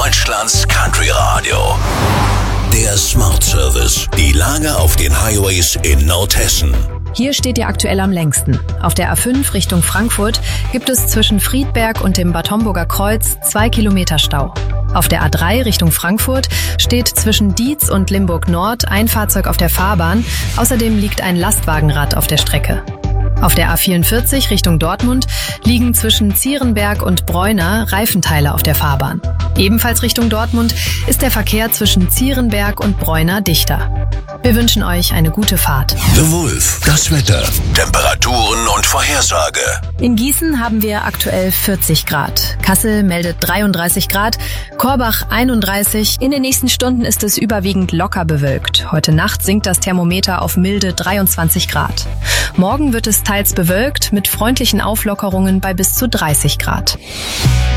Deutschlands Country Radio. Der Smart Service. Die Lage auf den Highways in Nordhessen. Hier steht ihr aktuell am längsten. Auf der A5 Richtung Frankfurt gibt es zwischen Friedberg und dem Bad Homburger Kreuz 2 Kilometer Stau. Auf der A3 Richtung Frankfurt steht zwischen Dietz und Limburg Nord ein Fahrzeug auf der Fahrbahn. Außerdem liegt ein Lastwagenrad auf der Strecke. Auf der A44 Richtung Dortmund liegen zwischen Zierenberg und Bräuner Reifenteile auf der Fahrbahn. Ebenfalls Richtung Dortmund ist der Verkehr zwischen Zierenberg und Bräuner dichter. Wir wünschen euch eine gute Fahrt. The Wolf, das Wetter, Temperaturen und Vorhersage. In Gießen haben wir aktuell 40 Grad. Kassel meldet 33 Grad, Korbach 31. In den nächsten Stunden ist es überwiegend locker bewölkt. Heute Nacht sinkt das Thermometer auf milde 23 Grad. Morgen wird es teils bewölkt mit freundlichen Auflockerungen bei bis zu 30 Grad.